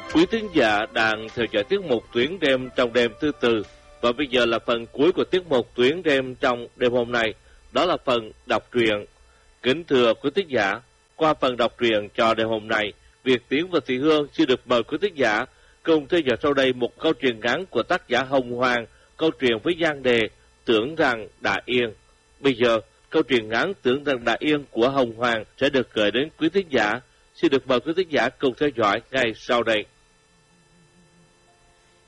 Quý thính giả đang theo dõi tiết mục Tuyến đêm trong đêm thứ tư, và bây giờ là phần cuối của tiết mục Tuyến đêm trong đêm hôm nay, đó là phần đọc truyện. Kính thưa quý thính giả, qua phần đọc truyện cho đêm hôm nay, Việt Tiến và Thị Hương xin được mời quý thính giả cùng theo dõi sau đây một câu chuyện ngắn của tác giả Hồng Hoàng, câu chuyện với nhan đề Tưởng rằng đã yên. Bây giờ, câu chuyện ngắn Tưởng rằng đã yên của Hồng Hoàng sẽ được gửi đến quý thính giả. Xin được mời quý thính giả cùng theo dõi ngay sau đây.